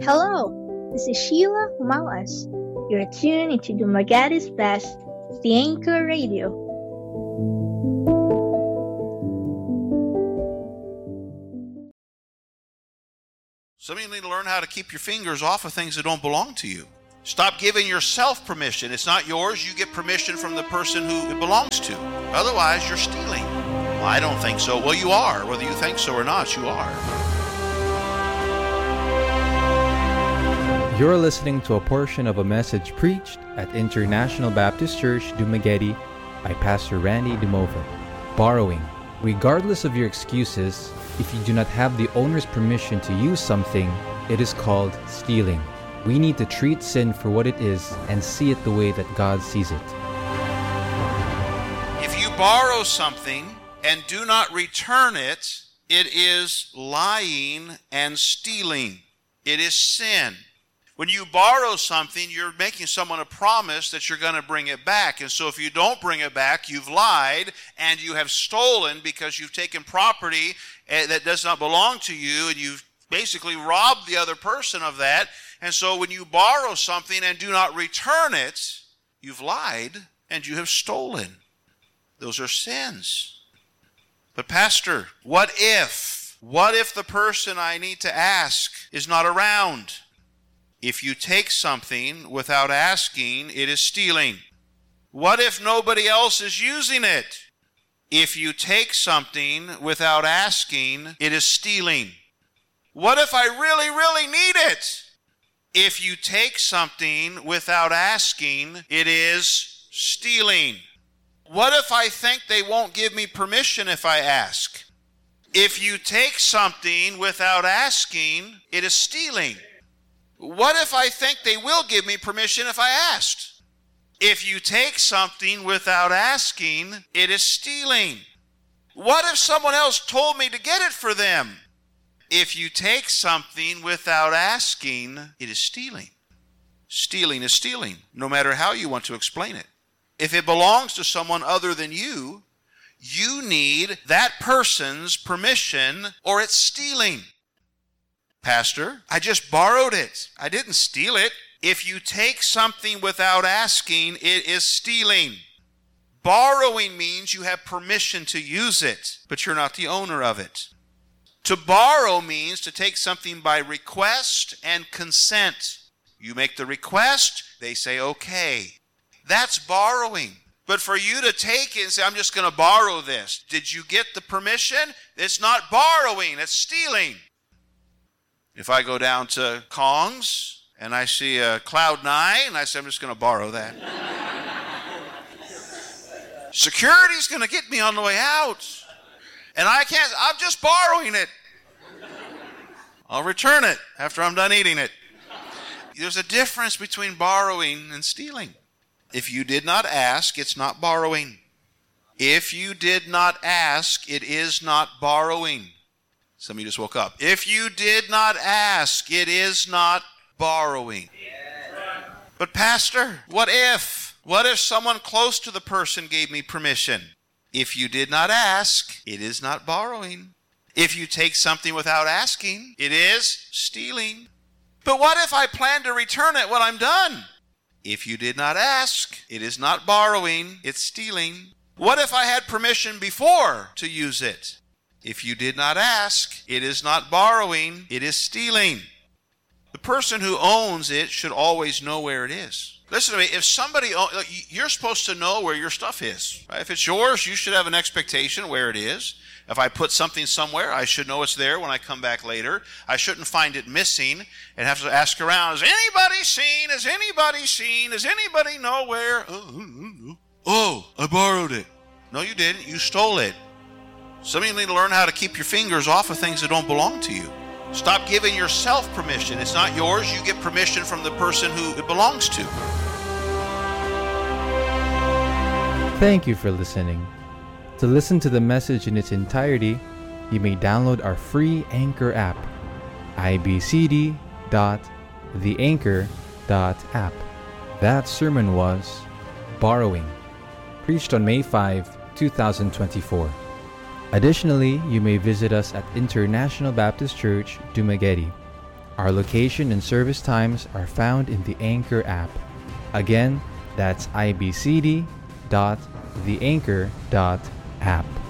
Hello, this is Sheila Humalas. You're tuned into Dumagatis Best, the Anchor Radio. Some of you need to learn how to keep your fingers off of things that don't belong to you. Stop giving yourself permission. It's not yours. You get permission from the person who it belongs to. Otherwise, you're stealing. Well, I don't think so. Well, you are. Whether you think so or not, you are. You're listening to a portion of a message preached at International Baptist Church, Dumaguete by Pastor Randy Dumova. Borrowing. Regardless of your excuses, if you do not have the owner's permission to use something, it is called stealing. We need to treat sin for what it is and see it the way that God sees it. If you borrow something and do not return it, it is lying and stealing. It is sin. When you borrow something, you're making someone a promise that you're going to bring it back. And so if you don't bring it back, you've lied and you have stolen because you've taken property that does not belong to you, and you've basically robbed the other person of that. And so when you borrow something and do not return it, you've lied and you have stolen. Those are sins. But Pastor, what if? What if the person I need to ask is not around? If you take something without asking, it is stealing. What if nobody else is using it? If you take something without asking, it is stealing. What if I really need it? If you take something without asking, it is stealing. What if I think they won't give me permission if I ask? If you take something without asking, it is stealing. What if I think they will give me permission if I asked? If you take something without asking, it is stealing. What if someone else told me to get it for them? If you take something without asking, it is stealing. Stealing is stealing, no matter how you want to explain it. If it belongs to someone other than you, you need that person's permission or it's stealing. Pastor, I just borrowed it. I didn't steal it. If you take something without asking, it is stealing. Borrowing means you have permission to use it, but you're not the owner of it. To borrow means to take something by request and consent. You make the request, they say okay. That's borrowing. But for you to take it and say, I'm just going to borrow this, did you get the permission? It's not borrowing, it's stealing. If I go down to Kong's and I see a Cloud 9, and I say, I'm just going to borrow that. Security's going to get me on the way out. And I'm just borrowing it. I'll return it after I'm done eating it. There's a difference between borrowing and stealing. If you did not ask, it's not borrowing. If you did not ask, it is not borrowing. Some of you just woke up. If you did not ask, it is not borrowing. But Pastor, what if? What if someone close to the person gave me permission? If you did not ask, it is not borrowing. If you take something without asking, it is stealing. But what if I plan to return it when I'm done? If you did not ask, it is not borrowing, it's stealing. What if I had permission before to use it? If you did not ask, it is not borrowing, it is stealing. The person who owns it should always know where it is. Listen to me, if somebody, you're supposed to know where your stuff is. Right? If it's yours, you should have an expectation where it is. If I put something somewhere, I should know it's there when I come back later. I shouldn't find it missing and have to ask around, has anybody seen? Has anybody seen? Does anybody know where? Oh, I borrowed it. No, you didn't. You stole it. Some of you need to learn how to keep your fingers off of things that don't belong to you. Stop giving yourself permission. It's not yours. You get permission from the person who it belongs to. Thank you for listening. To listen to the message in its entirety, you may download our free Anchor app, ibcd.theanchor.app. That sermon was Borrowing, preached on May 5, 2024. Additionally, you may visit us at International Baptist Church, Dumaguete. Our location and service times are found in the Anchor app. Again, that's ibcd.theanchor.app.